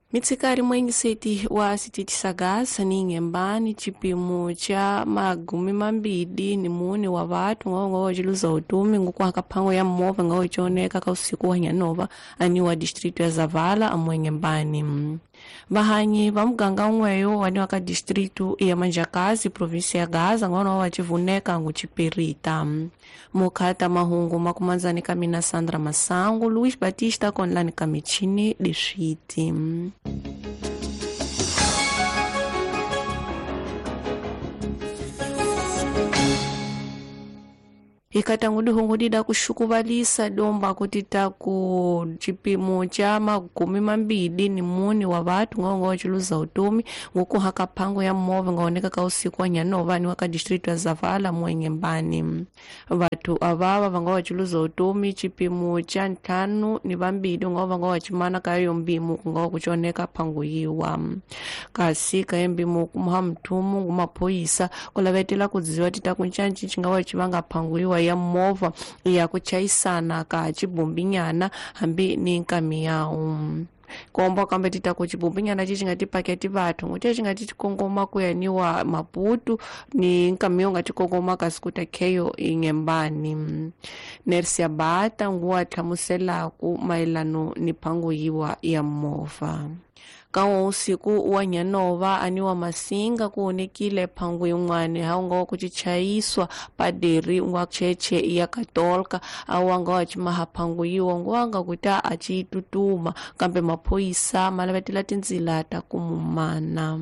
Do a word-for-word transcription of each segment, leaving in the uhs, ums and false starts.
Mitsikari mwengiseti wa sititi sagasa ni ngembani chipimo cha magumi mambidi ni muni wa watu ngao ngao jiluza utumi nguku hakapango ya mmova ngao choneka ka usiku wa nyanova ani wa distritu ya Zavala amwe ngembani. Bahanyi ba mganga ngweyo wani waka distritu ya Manjakazi provinsi ya Gaza ngao ngao wachivuneka ngu chipirita. Mukata mahungu makumanzani kamina Sandra Masangu, Luis Batista konlani kamichini dishiti. Ikatangudi hongudida kushukubalisa domba kutita ku chipimo cha magumi mambidi ni muni wa watu ngao ngao chiluza utumi nguku hakapango ya mmova ngaoneka ka usiku wa nyanova ni waka distritu ya Zavala mwenye mbani. Watu avava vangao wachiluza utumi chipimo cha ntanu ni bambidi ngao vangao wachimana kayo mbimu ngao kuchoneka pangu yiwa. Kasi kaya mbimu kumuhamtumu ngumapoisa kulavetila kuziwa tita kunchanchi chinga wachimanga pangu yiwa ya mmova ya kuchaisana ka chibumbinyana hambi ni nkami yao. Kombo kamba tita kuchibumbinyana chingati paketi vatu ngote chingati chikongoma kuyaniwa Maputu ni nkami ngati kongoma kasikuta keyo ingembani. Nersi ya bata nguwa tamusela ku mailano ni pangu yiwa ya mmova. Kawo usiku wa nyanova aniwa masinga kuonekile pangu yungwane haunga kuchichaiswa padiri ngwa cheche ya Katolika awanga wachimaha pangu yiwa ngwanga kuta achitutuma kambe mapoisa malavetila tinzila takumumana.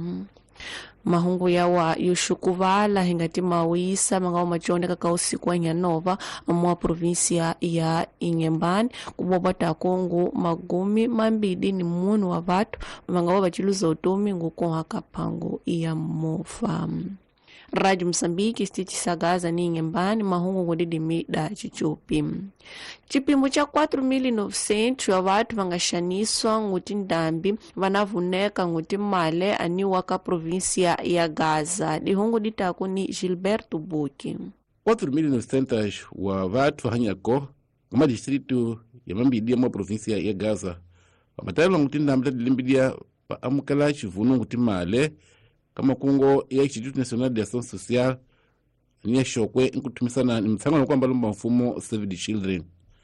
Mahungu yawa yushukuvala hingati mawisa mangao machoneka ka usiku wa nyanova mwa provinsia ya Ingembani kubobata kongo magumi mambidi ni munu wa watu mangao bachiluza utumi nguko hakapango ya mofa. Radio Msambiki stiti sagaza ni Ingembani mahungu ngudidi mida chichupi. Chipimo cha quatro mil e novecentos ya watu vangashaniswa nguti ndambi vanavuneka nguti male ani waka provinsia ya Gaza. Dihungu ditaku ni Gilberto Buki. quatro mil e novecentos wa watu hanyako kama distritu ya mambidi ya mwa provinsia ya Gaza. Wamatayala nguti ndambi limbidia pa amukala chivunu nguti male kama kungo ya Instituto Nacional de Ação Social ni shokwe nkutumisana ni msangano kwamba lumba mfumo Save the Children.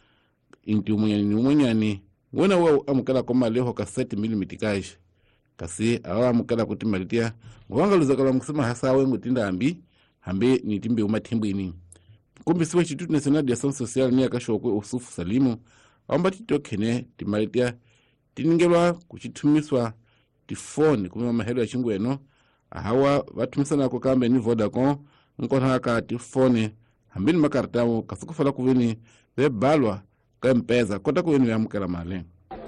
Inti umunyani ni umunyani wena wao amukala koma leho ka sete milimita kash kasi awa amukala kutimalitia ngwanga luzakala mkusema hasa we ngutinda ambi hambe ni timbe umatimbu ini kumbi siwa Instituto Nacional de Ação Social ni akashokwe Usufu Salimu amba titokene timalitia tiningelwa kuchitumiswa tifoni kuma mahelo ya chingu eno hawa watumisana kwa kambe ni Vodacom nkona haka tifoni hambini makartamu kasukufala kuvini bebalwa kampeza kota kuweni ya mukela male.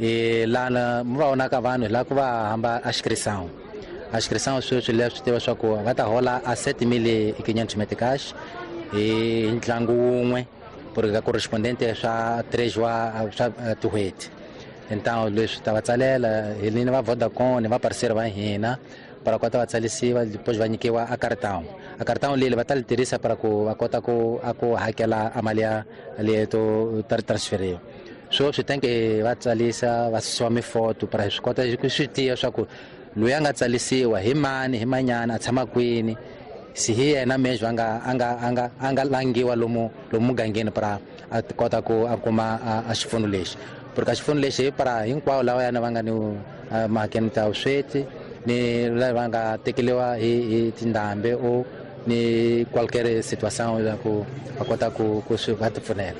E lá na mvaona ka vanhu lá kuva hamba a inscrição. A inscrição sio chile teva swa ku vata hola a sete mil e quinhentos meticais e ntlangu umwe porque a correspondente swa três wa swa tuhet. Então Luiz tava tsalela ele não vai Vodacom, não vai parceiro vai hina para kota watsalisiwa depois vai nyikiwa a cartão. A cartão lele vai taliterisa para ku akota ku ako hakela amalia ali to transferir. So você tem que watsalisa wasome foto para escota kushitia swa ku luyanga tsalisiwa himani himanyana atshama kwini si hiya na mesmo anga anga anga anga langiwa lomu lomu gangeni para kota ku akuma a xifono lexi porque a xifono lexi para hinkwao lawa yana vanga ni makeni ta usweti ni vanga tekelewa hi tindambe o ni qualquer situação da ku akota ku ku vatfunela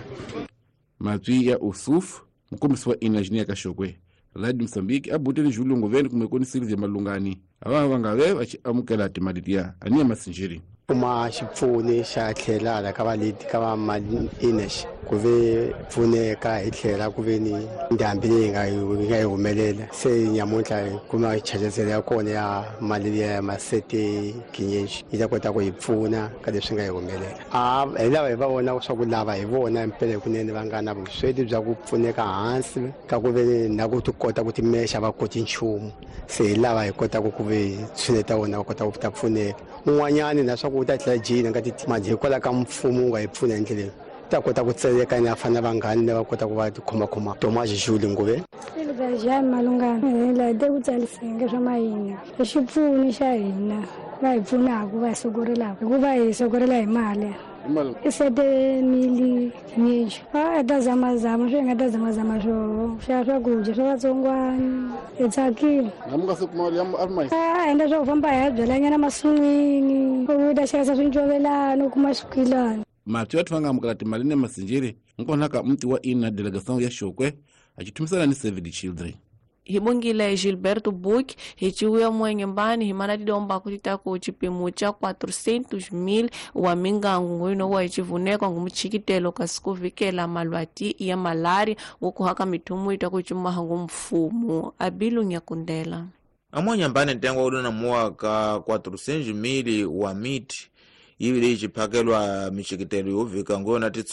mazwi ya Usufu mkumisi wa engineer kashokwe Radio Msambiki abuteni Julio Ngoveni kumekoni Silvia Malungani awa vangawe achi amukela timalitia ania masinjiri kuma xipfuni xa tlhelala ka valeti ka va mali inex ku ve pfuneka hi tlhela ku ve ni ndhambi leyi nga yi nga yi humelela se nyamuntlha kuma chajazelo ya kona ya mali ya masete kinyenxi yi ta kota ku hi pfuna ka leswi nga yi humelela a hi lava hi va vona swa ku lava hi vona mpele kunene va nga na vusweti bya ku pfuneka hansi ka ku ve na ku ti kota ku timexa va koti nchumu se hi lava hi kotaka ku ve tshuneta vona va kota ku ta pfuneka un'wanyani na swa ku u ta tlhela jini nga ti mali hikwalaho ka mfumo wu nga hi pfuna hi ndleleni ta kota ku tseleka ni afana vanghani va kota ku va ti khomakhoma Thomas Julie Ngubeni ra jami malungana la de ku tsalisenga swa mahina i xipfuni xa hina va hi pfunaka va hi sogorilaka hikuva hi sogorela hi mali i sete mili nyinji a hi ta zamazama swi hi nga ta zamazama swo xa swakudya swa vatsongwana hi tsakile a endla swa ku famba hi ya byelanyana masin'wini u ta xavisa swincovelano u kuma swikwilana mati vathu va nga amukela timali ni masinjeri nkonaka mti wa ina delegação ya xokwe achitumisana ni Save the Children. Hi bongile Gilberto Buck hi ciwuya mwenye mbani hi mana tidomba kuti tako chipimo cha quatrocentos mil wa mingangu ngoyino wa chivuneka ngumuchikitelo kasikuvikela malwati ya malaria wokuhaka mithumu itako chimahangu mfumu Abilu Nyakundela. Amwanya mbani ntengo udona muwaka quatrocentos mil wa miti ibili ichiphakelwa michikitelo yovika ngoyona